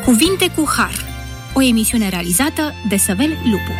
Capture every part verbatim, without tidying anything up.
Cuvinte cu Har, o emisiune realizată de Săvel Lupu.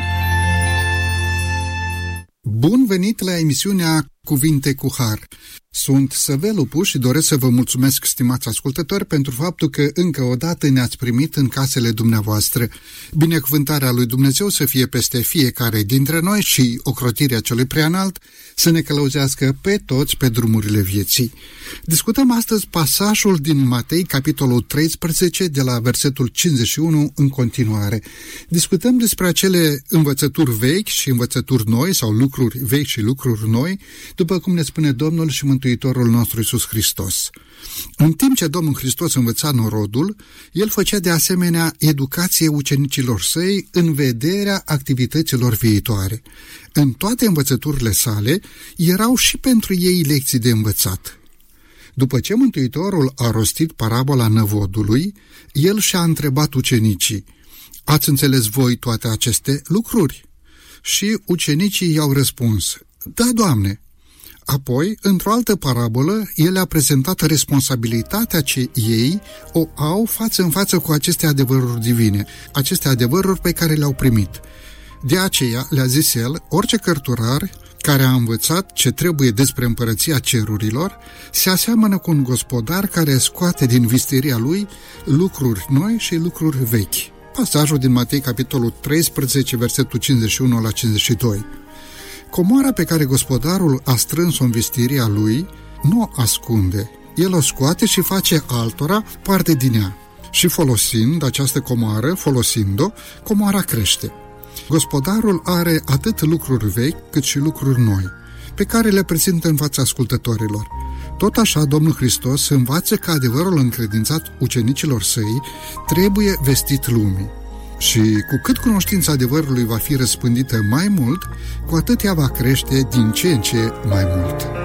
Bun venit la emisiunea Cuvinte cu Har. Sunt Săvel Lupu și doresc să vă mulțumesc, stimați ascultători, pentru faptul că încă o dată ne-ați primit în casele dumneavoastră. Binecuvântarea lui Dumnezeu să fie peste fiecare dintre noi și ocrotirea celui preanalt să ne călăuzească pe toți pe drumurile vieții. Discutăm astăzi pasajul din Matei, capitolul treisprezece, de la versetul cincizeci și unu în continuare. Discutăm despre acele învățături vechi și învățături noi, sau lucruri vechi și lucruri noi, după cum ne spune Domnul și Mântuitorul nostru Iisus Hristos. În timp ce Domnul Hristos învăța norodul, El făcea de asemenea educație ucenicilor săi în vederea activităților viitoare. În toate învățăturile sale erau și pentru ei lecții de învățat. După ce Mântuitorul a rostit parabola năvodului, El și-a întrebat ucenicii: "Ați înțeles voi toate aceste lucruri?" Și ucenicii i-au răspuns: "Da, Doamne." Apoi, într-o altă parabolă, El a prezentat responsabilitatea ce ei o au față în față cu aceste adevăruri divine, aceste adevăruri pe care le-au primit. De aceea, le-a zis El, orice cărturar care a învățat ce trebuie despre împărăția cerurilor, se aseamănă cu un gospodar care scoate din visteria lui lucruri noi și lucruri vechi. Pasajul din Matei, capitolul treisprezece, versetul cincizeci și unu la cincizeci și doi. Comoara pe care gospodarul a strâns-o în vistiria lui nu o ascunde. El o scoate și face altora parte din ea. Și folosind această comoară, folosind-o, comoara crește. Gospodarul are atât lucruri vechi cât și lucruri noi, pe care le prezintă în fața ascultătorilor. Tot așa, Domnul Hristos învață că adevărul încredințat ucenicilor săi trebuie vestit lumii. Și cu cât cunoștința adevărului va fi răspândită mai mult, cu atât ea va crește din ce în ce mai mult.